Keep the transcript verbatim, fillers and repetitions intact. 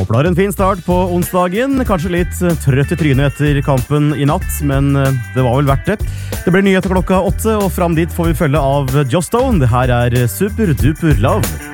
Håper du har en fin start på onsdagen. Kanskje litt trøtt i trynet etter kampen i natt, men det var vel verdt det. Det blir nyheter klokka åtte, og fram dit får vi følge av Joss Stone. Det her er Super Duper Love.